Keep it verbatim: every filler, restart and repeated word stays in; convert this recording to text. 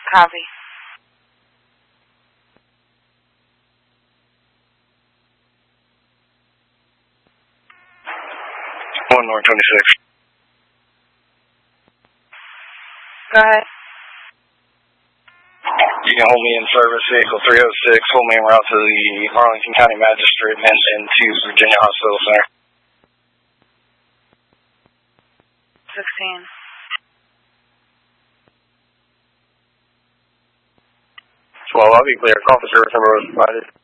Copy. one North twenty-six. Go ahead. You can hold me in service, vehicle three oh six, hold me en route to the Arlington County Magistrate and then to Virginia Hospital Center. sixteen. Well, I'll be clear. Call for service number was provided.